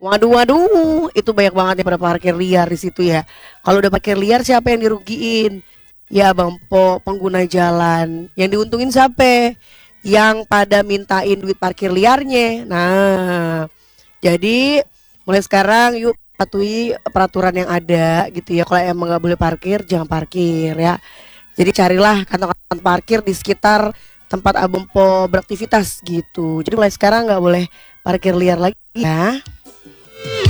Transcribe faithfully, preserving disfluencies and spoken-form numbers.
Waduh waduh, itu banyak banget ya pada parkir liar di situ ya. Kalau udah parkir liar siapa yang dirugiin? Ya Bang Po, pengguna jalan. Yang diuntungin siapa? Yang pada mintain duit parkir liarnya. Nah, jadi mulai sekarang yuk patuhi peraturan yang ada gitu ya. Kalau emang nggak boleh parkir, jangan parkir ya. Jadi carilah kantong-kantong parkir di sekitar tempat Abang Po beraktivitas gitu. Jadi mulai sekarang nggak boleh parkir liar lagi ya.